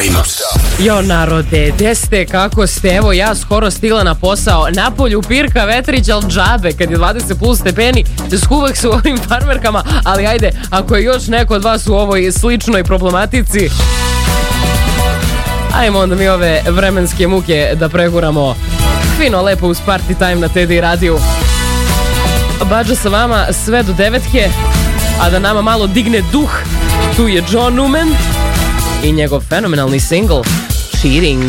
Jo narode, gde ste, kako ste? Evo ja skoro stigla na posao. Napolju pirka vetrić, al džabe kad je 20 plus stepeni. Skuvak se u ovim farmerkama, ali ajde, ako je još neko od vas u ovoj sličnoj problematici, ajmo onda mi ove vremenske muke da preguramo fino lepo uz party time na Teddy radiju. Badža sa vama sve do 9, a da nama malo digne duh, tu je John Newman i njegov fenomenalni single Cheating.